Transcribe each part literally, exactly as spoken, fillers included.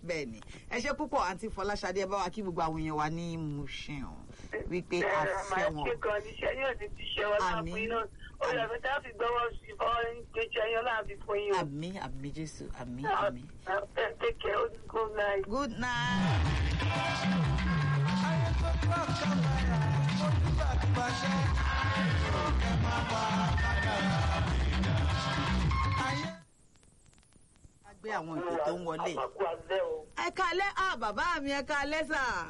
bẹ́ẹ̀ ni ẹ ṣe púpọ̀ àǹtí Fọláṣadé ẹ bá wa kí gbogbo àwọn èèyàn wa ní Mushin wípé a fẹ́ wọn. àmín àmín àmín Jésù àmín àmín. Good night. gbé àwọn ìpè tó ń wọlé. ẹ kalẹ́ ah bàbá mi ẹ kalẹ́ sà.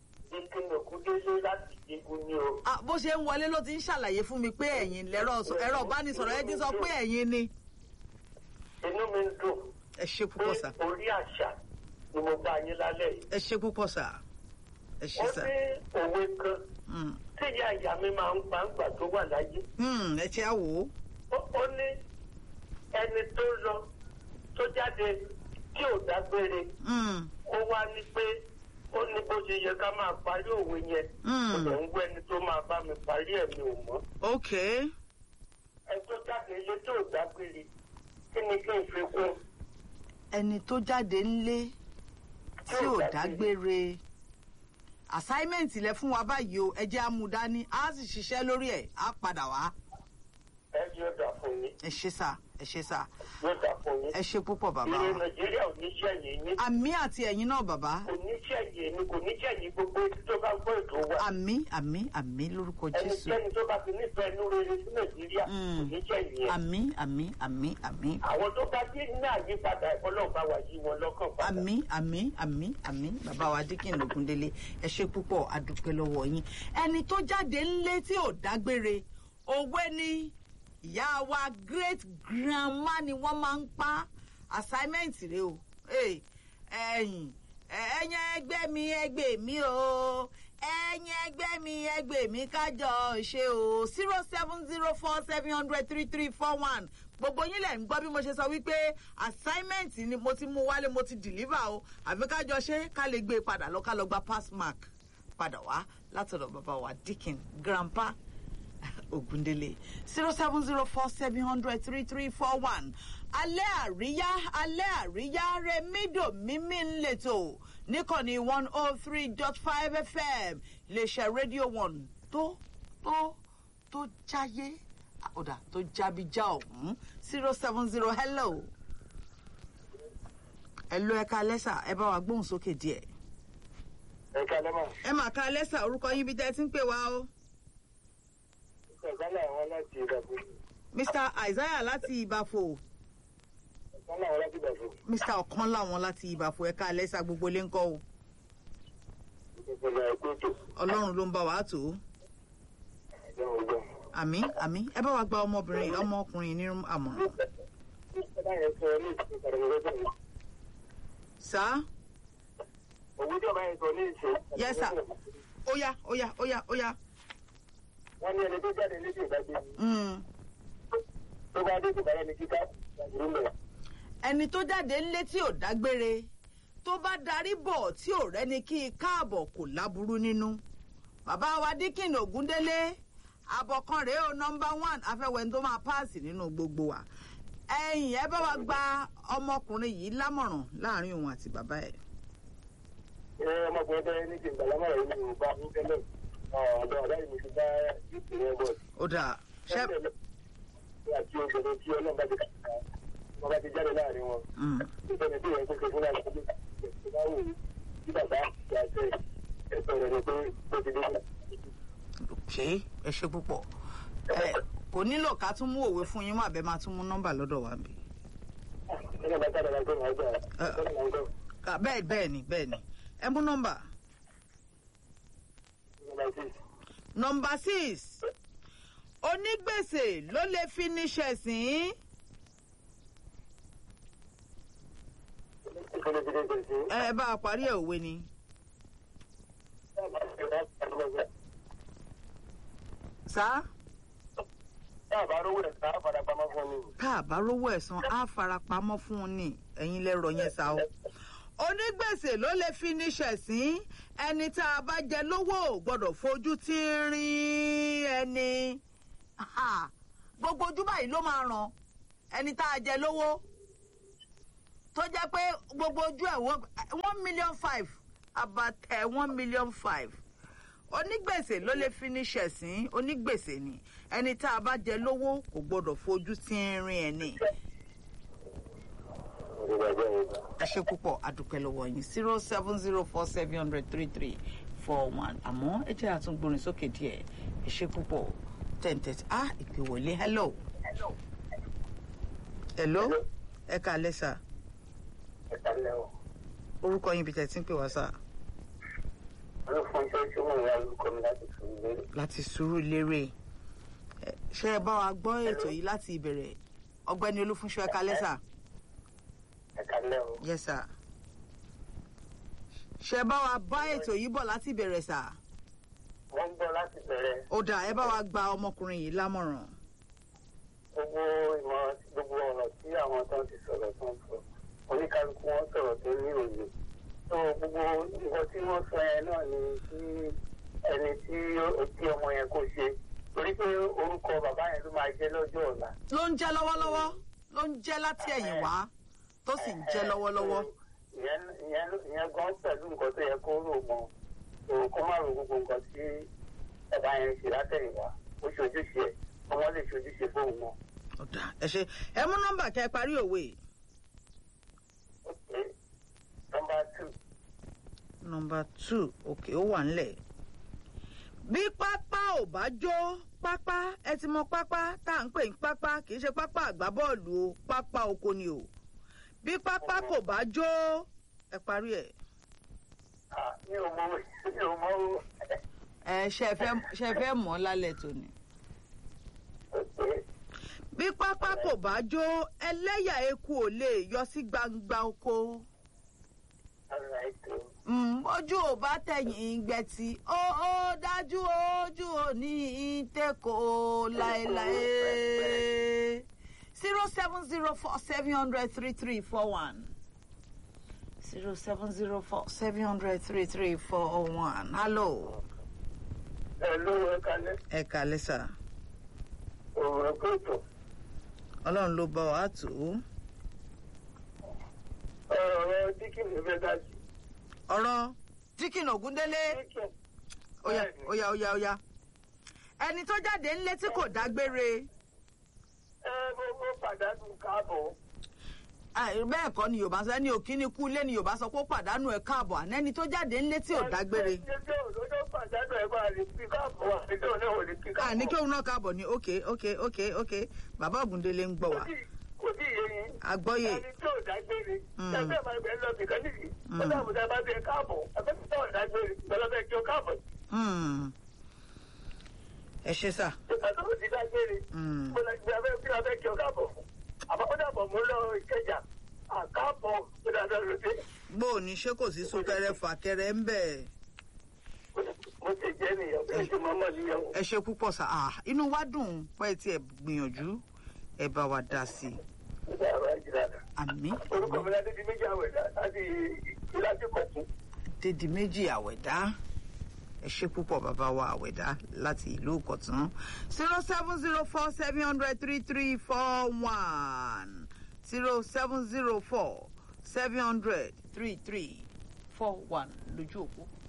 bó ṣe ń wọlé ló ti ń ṣàlàyé fún mi pé ẹ̀yin lẹ́rọ ẹ̀rọ ìbánisọ̀rọ̀ ẹ ti sọ pé ẹ̀yin ni. inú mi ń dùn. ẹ ṣe púpọ̀ sà. pé orí àṣà ni mo bá yín lálẹ́ yìí. ẹ ṣe púpọ̀ sà. ẹ ṣe sà. ó ní òwe kan tí ìyá ìyá mi máa ń pa ń gbà tó wà láyé. ẹ ṣe àwò. ó ní ẹni tó lọ tó jáde tí ò dágbére ó wá ní pé ó ní bó ṣe yẹ ká máa parí òwe yẹn ó lọ ń gbọ́ ẹni tó máa bá mi parí ẹ̀ mi ò mọ̀. ok. ẹni tó jáde ilé tí ò dágbére kí ni kí n fi kún. ẹni tó jáde ńlé tí ò dágbére assignment lẹ fún wa báyìí o ẹ jẹ́ amúdání á sì ṣiṣẹ́ lórí ẹ̀ á padà wá. ẹ yóò dà fún yín. ẹ ṣé sà ẹ ṣé sà. yóò dà fún yín. ẹ ṣé púpọ̀ bàbá. ilé Nàìjíríà ò ní ṣẹ̀yìn yín. àmì àti ẹ̀yin náà bàbá. kò ní ṣẹ̀yìn ni kò ní ṣẹ̀yìn gbogbo tó bá gbọ́ ètò wa. àmì àmì àmì lórúkọ Jésù. ẹnikẹ́ni tó bá ti nífẹ̀ẹ́ inú rere sí Nàìjíríà kò ní ṣẹ̀yìn yẹn. àmì àmì àmì àmì. àwọn tó bá dé ní àyípadà ọlọ́ọ̀bá wa yí wọn lọ́kàn padà. àmì àmì àmì àmì bàbá wa Dikin Ogundele ẹ ṣé púpọ̀ a dúpẹ́ lọ́wọ́ yín. ẹni tó jáde ńlé tí ò dágbére òwe ni ìyá wa great grandma ni wọ́n máa ń pa assignment rẹ o ẹ̀yin ẹ̀yin ẹgbẹ́ mi ẹgbẹ́ mi o ẹ̀yin ẹgbẹ́ mi ẹgbẹ́ mi kájọ ṣe o zero seven zero four seven hundred three three four one gbogbo yín lẹ̀ ń gbọ́ bí mo ṣe sọ wípé assignment ni mo ti mú wálé mo ti deliver o àbí kájọ ṣe ká lè gbé padà lọ ká lọ gba pass mark padà wá látọ̀dọ̀ bàbá wa Dikin grandpa Ogundele zero seven zero four seven hundred three three four one. alẹ́ àríyá alẹ́ àríyá remido mímí ń lètò níkànnì one oh three dot five F M iléeṣẹ́ rédíò one tó tó tó jáyé àkọ́dà tó jábíjá ọ̀hún zero seven zero hello hello ẹ ká lẹ́sà ẹ bá wa gbóhùn sókè díẹ̀. ẹ ká lẹ́mọ̀. ẹ mà ká lẹ́sà orúkọ yín bí tẹ́ ẹ ti ń pè wá o. Mister Isaiah láti Ìbàfò. Mister Ọ̀kan láwọn láti Ìbàfò ẹ̀ka alẹ́sà gbogbo ilé ń kọ́ o. Ọlọ́run ló ń bá wa tó. Àmín àmín ẹ bá wa gba ọmọbìnrin ọmọkùnrin ní àmọ̀ràn. Sá. Òwe tí ọba yẹn sọ ní ìṣe. Yes sir. Ó yá ó yá ó yá ó yá. Wọ́n ní ẹni tó jáde lédè ìdájọ́. Tó bá dé kò bá yẹn ní kíkà ìlú mẹ́wàá. ẹni tó jáde ńlé tí ò dágbére tó bá darí bọ̀ tí ò rẹ́ni kí i káàbọ̀ kò láburú nínú. Bàbá wa Dikin Ogundele àbọ̀kan rèé o nọ́mbà one afẹ́wẹ́ni tó máa páàsì nínú gbogbo wa. ẹ̀yin ẹ bá wa gba ọmọkùnrin yìí lámọ̀ràn láàrin òun àti bàbá ẹ̀. ẹ ọmọkùnrin bẹ́ẹ̀ ní kí n gbà lámọ̀ràn yìí ní ìgbà fún tẹ́lẹ̀ ọ̀dọ̀ ọ̀dá yìí mo ti bá ìpínlẹ̀ bọ̀. ó dáa ṣe. àti obìnrin tí ọlọ́run bá ti ká wọn bá ti jáde láàrin wọn. ìfẹ́ni tí ìyẹn kókè fún àwọn ọmọdé tó bá wù tí bàbá àti àṣẹ ẹ̀sọ́ rẹ̀ ni pé ó ti dé. ṣé ẹ ṣe púpọ̀ ẹ kò nílò ká tún mú òwe fún yín mọ́ àbẹ́ máa tún mú nọ́mbà lọ́dọ̀ wa bí. bẹ́ẹ̀ bẹ́ẹ̀ ni bẹ́ẹ̀ ni ẹ mú nọ́mbà. nọ́mbà six onígbèsè ló lè fi ní ṣẹ̀sín. ẹ bá a parí ẹ̀ òwe ni. sá. tá a bá rówó ẹ̀sán á fara pamọ́ fún un ni. tá a bá rówó ẹ̀sán á fara pamọ́ fún un ni ẹ̀yin lẹ́rọ yẹn sá o. onígbèsè ló lè fi ní ṣẹ̀sín ẹni tá a bá jẹ lówó gbọ́dọ̀ fojú tí ń rin ẹni. gbogbo ojú báyìí ló máa ràn ẹni tá a jẹ lówó tó jẹ́ pé gbogbo ojú ẹ̀ one million five àbàtẹ̀ one million five onígbèsè ló lè fi ní ṣẹ̀sín onígbèsè ni ẹni tá a bá jẹ lówó kò gbọdọ̀ fojú tí ń rin ẹ̀ ní. ẹ ṣe púpọ̀ àdúpẹ́ lọ́wọ́ yín zero seven zero four seven hundred three three four one àmọ́ ẹ jẹ́ àtúngbòrin sókè díẹ̀ ẹ ṣe púpọ̀ ten thirty ah ìpè wọlé hello. hello ẹ káalẹ́ sà. ẹ káalẹ́ o. orúkọ yín bí tẹ̀ tí ń pè wá sà. olùfọ̀njọ́ ìṣòwò ìyá orúkọ mi láti Sùúrùlérè. láti Sùúrùlérè ṣé ẹ bá wa gbọ́ ètò yìí láti ìbẹ̀rẹ̀ ọ̀gbẹ́ni Olúfúnṣọ́ ẹ káalẹ́ sà. ẹ káalẹ́ o. yes sir. ṣé ẹ bá wa bá ètò yìí bọ̀ láti ìbẹ̀rẹ̀ sà. wọ́n ń bọ̀ láti bẹ̀rẹ̀. ó dà ẹ bá wa gba ọmọkùnrin yìí lámọ̀ràn. gbogbo ìmọ̀ gbogbo ọ̀rọ̀ tí àwọn tó ń ti sọ̀rọ̀ tó ń sọ oníkálukú wọn sọ̀rọ̀ tó ní òye tó gbogbo nǹkan tí wọ́n sọ yẹn náà ni kí ẹni tí tí ọmọ yẹn kò ṣe torí pé orúkọ bàbá yẹn ló máa jẹ́ lọ́jọ́ ọ̀la. ló ń jẹ́ lọ́wọ́lọ́wọ́ ló ń jẹ́ láti ẹ̀yìn wá tó sì ń jẹ́ lọ́wọ́lọ́wọ́. ìyẹn ìyẹn ìyẹn gan pẹ̀lú nǹkan tó yẹ kó rò mọ́ òun kó má ro gbogbo nǹkan tí bàbá yẹn ṣe látẹ̀yìnwá ó ṣojúṣe ẹ̀ ọmọ lè ṣojúṣe fóun mọ́. ọ̀dà ẹ ṣe ẹ mú nọ́mbà kẹ́ ẹ parí òwe. ok nọ́mbà two. nọ́mbà two ok ó wà nílẹ̀. bí pápá ò bá jó pápá ẹ ti mọ pápá tá à ń pè ní pápá kì í ṣe pápá àgbábọ́ọ̀lù o pápá oko ni o bí pápá kò bá jó ẹ parí ẹ. mi ò mọ mi ò mọ o. ẹ ṣe fẹ́ ṣe fẹ́ mọ̀ lálẹ́ tòní. bí pápá kò bá jó ẹlẹ́yà eku ò lè yọ sí gbangba oko. ojú ò bá tẹ̀yìn gbẹ̀tì ó ó dájú ojú ò ní ìtẹ́kọ̀ láéláé. zero seven zero four seven hundred three three four one zero seven zero four seven hundred three three four one. hello. hello ẹ kálẹ́. ẹ kálẹ́ sà. òun ẹ kó tó. ọlọ́run ló bá wa tó. ọ̀rọ̀ díkìnì fẹ́ dá sí. ọ̀rọ̀ díkìnì Ògúndélé. óyá óyá óyá óyá ẹni tó jáde ńlé tí kò dágbére. ẹ mo mo pàdánù káàbọ̀. bẹ́ẹ̀ kọ́ ni Yorùbá sọ ẹni òkíní kú ilé ni Yorùbá sọ pé ó pàdánù ẹ̀ káàbọ̀ àná ẹni tó jáde ńlé tí ò dágbére. àní kí òun náà káàbọ̀ ni ok ok ok ok bàbá Ògúndélé ń gbọ́ wa. kò sí iye yín. àgbọ́yé. ẹni tí ò dágbére. ẹgbẹ́ máa gbẹ lọ bìkan nìyí. ó dáàbò tá a bá bẹ káàbọ̀ ẹgbẹ́ tí ò dágbére gbọ́dọ̀ kí o káàbọ̀. ẹ ṣe sà. ìgbà tó ti dágbére. mo lọ gbé abẹ́ kí abẹ́ kí o káàbọ̀ fún. àmọ́ ó dàbọ̀ mo lọ Ìkẹjà àkáàbọ̀ ó dàbọ̀ lóde. bó o ní ṣé kò sí súnkẹrẹ fàkẹrẹ ń bẹ̀. mo ti jẹ́ nìyẹn bí ṣe máa mọ̀ nìyẹn. ẹ ṣe púpọ̀ sà ah inú wa dùn pé tí ẹ gbìyànjú ẹ bá wa dá sí i. àmín. orúkọ mi láti di méjì àwẹ̀dá láti láti kọ̀tún. dédì méjì àwẹ̀dá ẹ ṣe púpọ̀ bàbá wa àwẹ̀dá láti ìlú Ìkọ̀tún. zero seven zero four seven hundred three three four one zero seven zero four seven hundred three three four one lójú òpó.